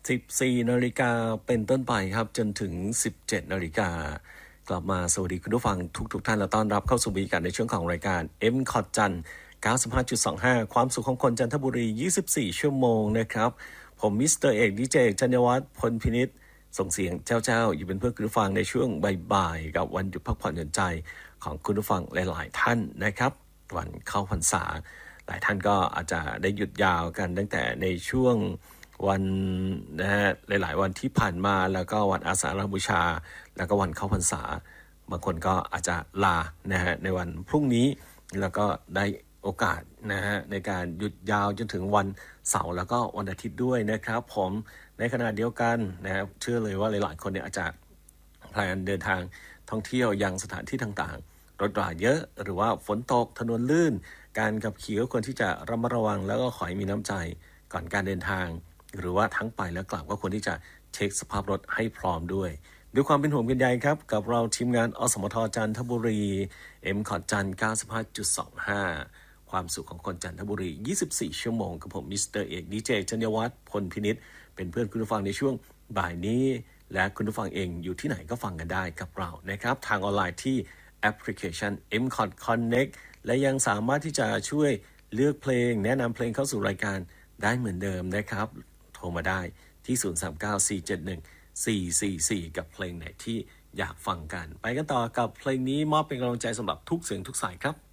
14 นาฬิกาเป็นต้นไปครับจนถึง 17 นาฬิกากลับมาสวัสดีคุณผู้ฟังทุกท่านและต้อนรับเข้าสู่บรรยากาศในช่วงของรายการ M คอดจันทร์ 95.25 ความสุขของคนจันทบุรี 24 ชั่วโมงนะครับผมมิสเตอร์เอกดีเจจัญญวัฒน์พลพินิจส่งเสียงเจ้าอยู่เป็นเพื่อนคุณผู้ฟังในช่วงบ่ายๆกับวันหยุดพักผ่อนหย่อนใจของคุณผู้ฟังหลายๆท่านนะครับวันเข้าพรรษาหลายท่านก็อาจจะได้หยุดยาวกันตั้งแต่ในช่วงวันนะฮะหลายๆวันที่ผ่านมาแล้วก็วันอาสาฬหบูชาแล้วก็วันเข้าพรรษาบางคนก็อาจจะลานะฮะในวันพรุ่งนี้แล้วก็ได้โอกาสนะฮะในการหยุดยาวจนถึงวันเสาร์แล้วก็วันอาทิตย์ด้วยนะครับผมในขณะเดียวกันนะครับเชื่อเลยว่าหลายๆคนเนี่ยอาจจะแพลนเดินทางท่องเที่ยวยังสถานที่ต่างๆรถราเยอะหรือว่าฝนตกถนนลื่นการขับขี่ก็ควรที่จะระมัดระวังแล้วก็ขอให้มีน้ำใจก่อนการเดินทางหรือว่าทั้งไปแล้วกลับก็ควรที่จะเช็คสภาพรถให้พร้อมด้วยความเป็นห่วงเป็นใยครับกับเราทีมงานอสมทจันทบุรี M คอดจันทร์ 95.25 ความสุขของคนจันทบุรี 24 ชั่วโมงกับผมมิสเตอร์เอกดีเจจัญญวัฒน์พลพินิจเป็นเพื่อนคุณผู้ฟังในช่วงบ่ายนี้และคุณผู้ฟังเองอยู่ที่ไหนก็ฟังกันได้กับเรานะครับทางออนไลน์ที่แอปพลิเคชัน M-Cod Connect และยังสามารถที่จะช่วยเลือกเพลงแนะนำเพลงเข้าสู่รายการได้เหมือนเดิมนะครับโทรมาได้ที่039-471-444กับเพลงไหนที่อยากฟังกันไปกันต่อกับเพลงนี้มอบเป็นกำลังใจสำหรับทุกเสียงทุกสายครับ